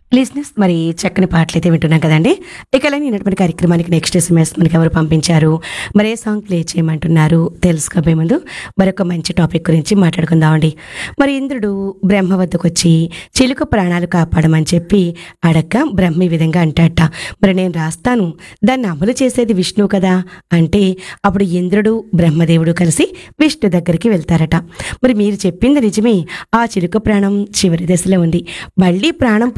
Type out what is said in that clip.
లిజినెస్ మరి చక్కని పాటలైతే వింటున్నాం కదండి. ఇక అలానే ఈనాటి కార్యక్రమానికి నెక్స్ట్ ఎస్ఎంఎస్ మనకి ఎవరు పంపించారు, మరి ఏ సాంగ్ ప్లే చేయమంటున్నారు తెలుసుకోబోయే ముందు మరొక మంచి టాపిక్ గురించి మాట్లాడుకుందామండి. మరి ఇంద్రుడు బ్రహ్మ వద్దకు వచ్చి చిలుక ప్రాణాలు కాపాడమని చెప్పి అడక్క బ్రహ్మ ఈ విధంగా అంటాట, మరి నేను రాస్తాను, దాన్ని అమలు చేసేది విష్ణువు కదా అంటే అప్పుడు ఇంద్రుడు బ్రహ్మదేవుడు కలిసి విష్ణు దగ్గరికి వెళ్తారట. మరి మీరు చెప్పింది నిజమే, ఆ చిలుక ప్రాణం చివరి దశలో ఉంది, మళ్ళీ ప్రాణం